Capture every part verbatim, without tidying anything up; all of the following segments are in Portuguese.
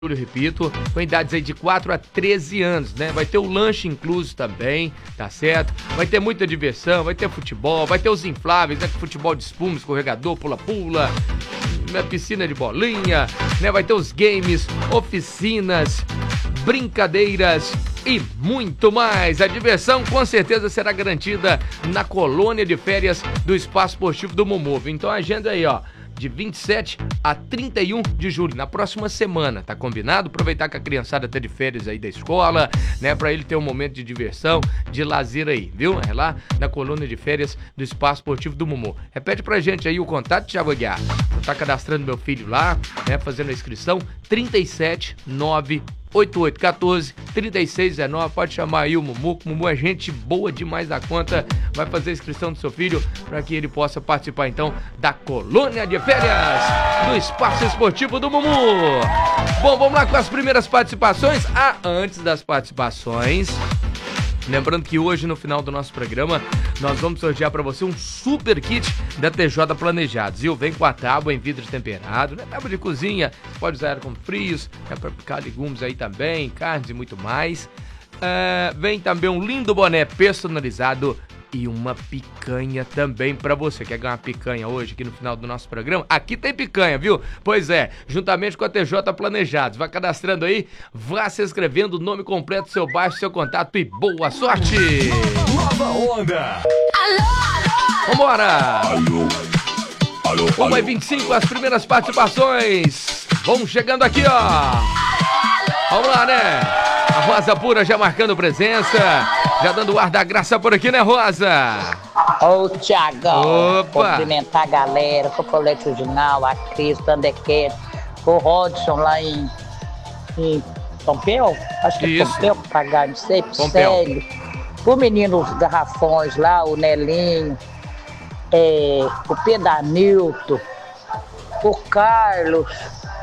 eu repito, com idades aí de quatro a treze anos, né? Vai ter o lanche incluso também, tá certo? Vai ter muita diversão, vai ter futebol, vai ter os infláveis, né? Futebol de espuma, escorregador, pula-pula, piscina de bolinha, né? Vai ter os games, oficinas, brincadeiras e muito mais. A diversão com certeza será garantida na colônia de férias do Espaço Esportivo do Mumu. Então a agenda aí, ó, de vinte e sete a trinta e um de julho, na próxima semana, tá combinado? Aproveitar que a criançada tá de férias aí da escola, né, pra ele ter um momento de diversão, de lazer aí, viu? É lá na colônia de férias do Espaço Esportivo do Mumu. Repete pra gente aí o contato, Thiago Aguiar. Vou tá cadastrando meu filho lá, né, fazendo a inscrição, trinta e sete, nove oito oito um quatro, três seis um nove, pode chamar aí o Mumu, o Mumu é gente boa demais da conta, vai fazer a inscrição do seu filho para que ele possa participar então da colônia de férias do Espaço Esportivo do Mumu. Bom, vamos lá com as primeiras participações. Ah, antes das participações, lembrando que hoje no final do nosso programa nós vamos sortear para você um super kit da T J Planejados, viu? Vem com a tábua em vidro temperado, né? Tábua de cozinha, pode usar ela como frios, né? Para picar legumes aí também, carnes e muito mais. Uh, vem também um lindo boné personalizado e uma picanha também pra você. Quer ganhar uma picanha hoje aqui no final do nosso programa? Aqui tem picanha, viu? Pois é, juntamente com a T J Planejados. Vai cadastrando aí, vá se inscrevendo, o nome completo, seu bairro, seu contato e boa sorte! Nova Onda! Alô, alô! Vambora! Alô! Alô, alô! uma e vinte e cinco, as primeiras participações. Vão chegando aqui, ó. Vamos lá, né? A Rosa Pura já marcando presença, já dando o ar da graça por aqui, né, Rosa? Ô, Thiagão, Opa! cumprimentar a galera, com o Colete Original, a Cris, o Tandequete, o Rodson lá em, em Pompeu, acho que é Isso. Pompeu, pagar, não sei, pro Pompeu. Célio, o menino os Garrafões lá, o Nelinho, é, o Pedanilton, o Carlos,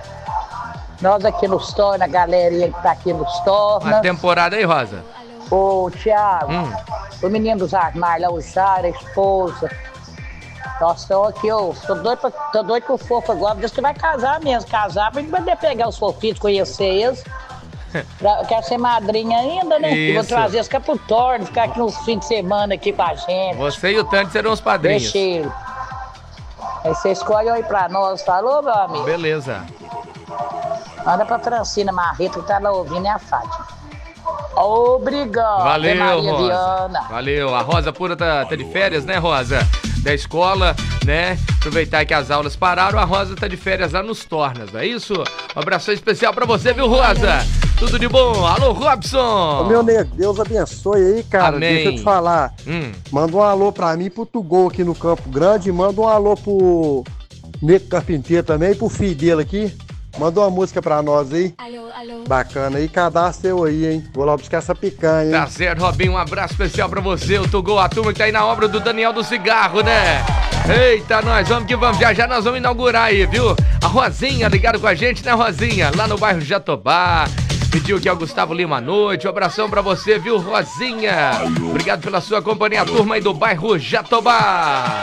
nós aqui nos Torna, a galerinha que tá aqui nos Uma Torna, temporada aí, Rosa. o Thiago, Hum. o menino dos armários lá, o Jara, a esposa. Nossa, eu aqui, eu tô doido, pra, tô doido com o fofo agora, diz que vai casar mesmo, casar pra gente poder pegar os fofinhos, conhecer eles. Pra, eu quero ser madrinha ainda, né? E vou Isso. trazer os caputornos, ficar aqui nos fins de semana aqui com a gente. Você e o Tante serão os padrinhos. Deixa ele. Aí você escolhe aí pra nós, falou, meu amigo? Beleza. Manda pra Francina Marreta que tá lá ouvindo, é a Fátima. Obrigado, Valeu, Maria Rosa. Viana. Valeu. A Rosa Pura tá, tá de férias, né, Rosa? Da escola, né? Aproveitar que as aulas pararam, a Rosa tá de férias lá nos Tornas, não é isso? Um abraço especial pra você, viu, Rosa? Tudo de bom? Alô, Robson! Ô, meu nego, Deus abençoe aí, cara. Amém. Deixa eu te falar. Hum. Manda um alô pra mim, pro Tugol aqui no Campo Grande. Manda um alô pro Nego Carpinteiro também, pro filho dele aqui. Manda uma música pra nós aí. Alô, alô. Bacana aí, cadastra eu aí, hein? Vou lá buscar essa picanha, hein? Tá certo, Robinho, um abraço especial pra você, o Tugol, a turma que tá aí na obra do Daniel do Cigarro, né? Eita, nós vamos que vamos, já já nós vamos inaugurar aí, viu? A Rosinha, ligado com a gente, né, Rosinha? Lá no bairro Jatobá, pediu aqui ao Gustavo Lima à noite, um abração pra você, viu, Rosinha? Obrigado pela sua companhia, a turma aí do bairro Jatobá.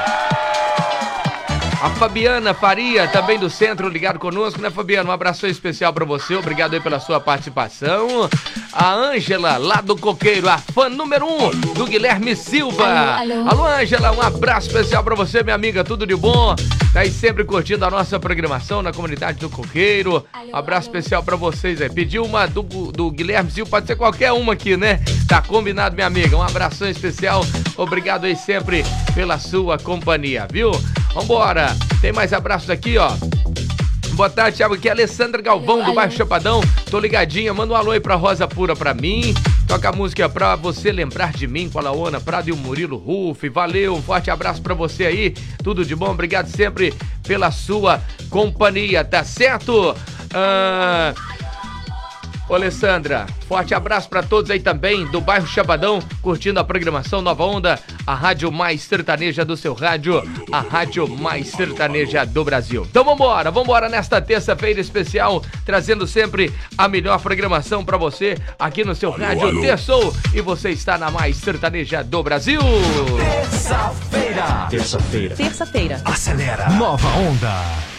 A Fabiana Faria, também do centro, ligado conosco, né, Fabiana? Um abraço especial pra você, obrigado aí pela sua participação. A Ângela, lá do Coqueiro, a fã número um do Guilherme Silva. Alô, alô. Alô, Ângela, um abraço especial pra você, minha amiga, tudo de bom? Tá aí sempre curtindo a nossa programação na comunidade do Coqueiro. Um abraço especial pra vocês aí. Pediu uma do, do Guilherme Silva, pode ser qualquer uma aqui, né? Tá combinado, minha amiga. Um abração especial, obrigado aí sempre pela sua companhia, viu? Vambora, tem mais abraços aqui, ó. Boa tarde, Thiago, aqui é a Alessandra Galvão, do bairro Chapadão. Tô ligadinha, manda um alô aí pra Rosa Pura pra mim. Toca a música pra você lembrar de mim com a Laona Prado e o Murilo Ruff. Valeu, um forte abraço pra você aí. Tudo de bom, obrigado sempre pela sua companhia, tá certo? Ah... Ô, Alessandra, forte abraço pra todos aí também do bairro Chapadão, curtindo a programação Nova Onda, a rádio mais sertaneja do seu rádio, a rádio mais sertaneja do Brasil. Então vambora, vambora nesta terça-feira especial, trazendo sempre a melhor programação pra você aqui no seu rádio Terçou, e você está na mais sertaneja do Brasil. Terça-feira. Terça-feira. Terça-feira. Acelera. Nova Onda.